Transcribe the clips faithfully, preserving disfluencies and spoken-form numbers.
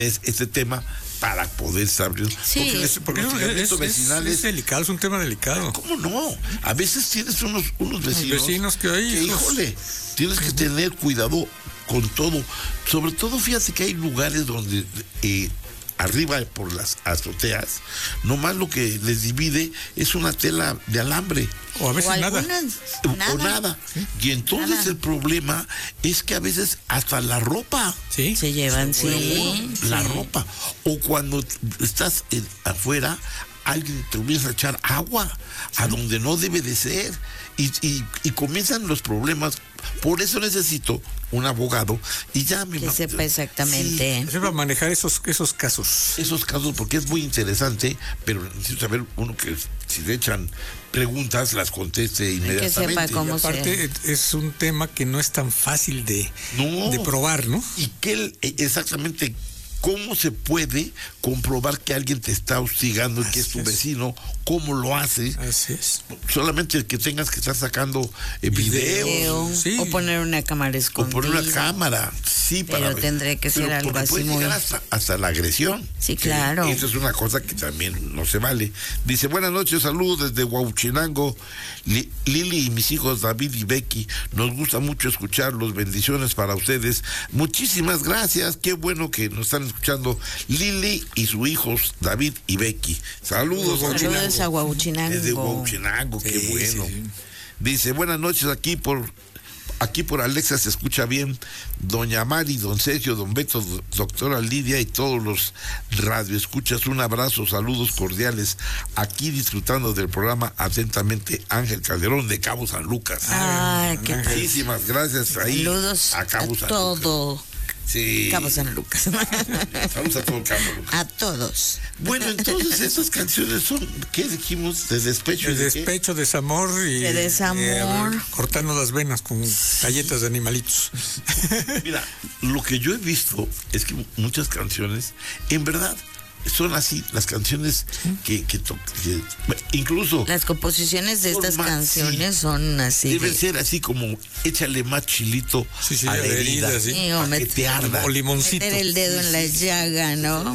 es este tema para poder saber. Sí, porque, les, porque los es, vecinales es, es delicado, es un tema delicado. ¿Cómo no? A veces tienes unos, unos vecinos, vecinos que hay, que, híjole, tienes que tener cuidado con todo. Sobre todo, fíjate que hay lugares donde eh, arriba por las azoteas, nomás lo que les divide es una tela de alambre. O a veces o nada. algunas, O nada. nada. ¿Sí? Y entonces nada. El problema es que a veces hasta la ropa. ¿Sí? Se llevan, sí. La sí. ropa. O cuando estás en, afuera, alguien te empieza a echar agua a donde no debe de ser. Y, y, y comienzan los problemas. Por eso necesito un abogado y ya me que ma- sepa exactamente. Sí, sepa manejar esos esos casos. Esos casos, porque es muy interesante, pero necesito saber uno que si le echan preguntas las conteste inmediatamente. Que sepa cómo y aparte se... es un tema que no es tan fácil de, no, de probar, ¿no? Y que exactamente cómo se puede comprobar que alguien te está hostigando y que es tu vecino, cómo lo hace. Así es. Solamente el que tengas que estar sacando eh, videos. Video, sí. O poner una cámara escondida. O poner una cámara, sí, pero para tendré que ser pero algo así puede muy... llegar hasta, hasta la agresión. Sí, claro. Eso es una cosa que también no se vale. Dice, buenas noches, saludos desde Huauchinango. Li, Lili y mis hijos David y Becky, nos gusta mucho escucharlos, bendiciones para ustedes. Muchísimas gracias, qué bueno que nos están escuchando Lili y sus hijos David y Becky. Saludos, Saludos a Huauchinango. Desde Huauchinango, qué sí, bueno. Sí, sí. Dice, buenas noches, aquí por aquí por Alexa se escucha bien. Doña Mari, don Sergio, don Beto, doctora Lidia y todos los radioescuchas, un abrazo, saludos cordiales. Aquí disfrutando del programa atentamente, Ángel Calderón de Cabo San Lucas. Ay, qué muchísimas gracias ahí. Saludos a Cabo a San todo. Lucas. Sí. Cabo San Lucas. Saludos a todo el Cabo Lucas. A todos. Bueno, entonces estas canciones son, ¿qué dijimos? De despecho. De ¿de despecho, qué? desamor y de desamor. Eh, cortando las venas con galletas de animalitos. Mira, lo que yo he visto es que muchas canciones, en verdad, son así, las canciones que, que, to, que incluso las composiciones de estas más, canciones sí, son así deben de... ser así como échale más chilito sí, sí, a la herida, herida sí. Sí, o para que te arda, o limoncito, meter el dedo sí, en la sí, llaga, ¿no?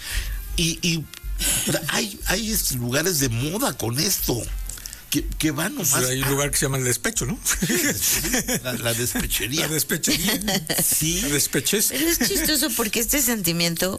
Y, y hay, hay lugares de moda con esto que, que van nomás. Pues hay un lugar que se llama el despecho, ¿no? La, la despechería. La despechería. Sí. La despechez. Pero es chistoso porque este sentimiento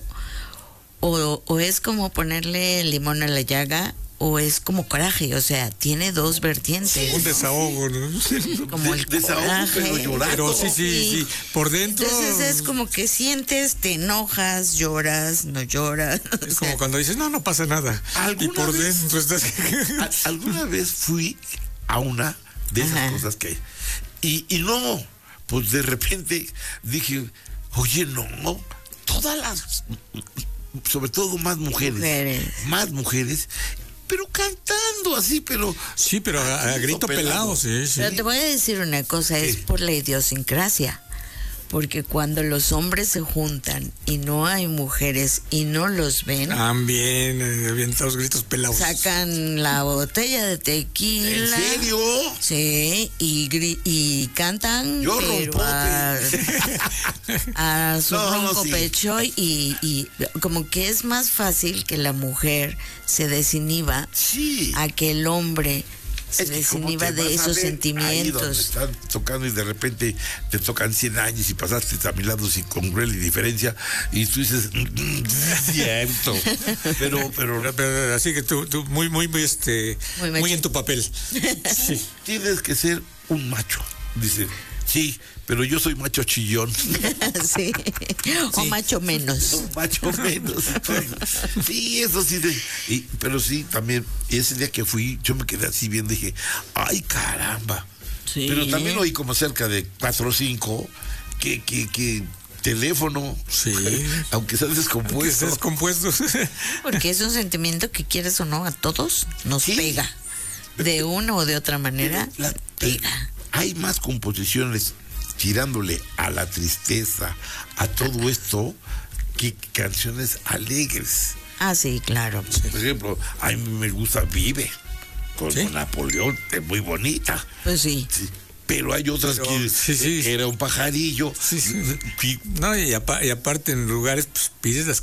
o, o es como ponerle limón a la llaga o es como coraje, o sea, tiene dos vertientes. Sí, un desahogo, ¿no? Como el de, desahogo, coraje. pero llorando. Pero sí, sí, sí, por dentro. Entonces es como que sientes, te enojas, lloras, no lloras. Es como sea, cuando dices, no, no pasa nada. Y por vez, dentro estás... Alguna vez fui a una de esas Ajá. cosas que hay. Y, y no, pues de repente dije, oye, no, todas las... sobre todo más mujeres, mujeres. más mujeres, pero cantando así, pero... Sí, pero a, a grito pelado, sí, sí. Pero te voy a decir una cosa, es por la idiosincrasia, porque cuando los hombres se juntan y no hay mujeres y no los ven... También, eh, avientados gritos pelados. Sacan la botella de tequila. ¿En serio? Sí, y, gri- y cantan... Yo rompo. A, a su no, ronco no, sí. pecho y, y como que es más fácil que la mujer se desinhiba sí. a que el hombre... se es que desinhiba de esos sentimientos. Están tocando y de repente te tocan cien años y pasaste a mi lado sin congruencia y diferencia y tú dices mm, cierto pero, pero pero pero así que tú, tú muy muy muy este muy, muy en tu papel. Sí. Tienes que ser un macho, dice. Sí, pero yo soy macho chillón. Sí. O sí. macho menos. O macho menos. Sí, eso sí. De, y, pero sí, también, ese día que fui, yo me quedé así viendo y dije, ay, caramba. Sí. Pero también oí como cerca de cuatro o cinco que, que, que teléfono, sí. aunque sea descompuesto. Aunque sea descompuesto. Porque es un sentimiento que quieres o no, a todos nos sí. pega. De una o de otra manera, la, pega. Hay más composiciones tirándole a la tristeza, a todo esto, que canciones alegres. Ah, sí, claro. Por ejemplo, a mí me gusta Vive, con ¿sí? Napoleón, es muy bonita. Pues sí. sí. Pero hay otras Pero, que sí, sí. era un pajarillo. Sí, sí. No, y, apa- y aparte en lugares, pues pides las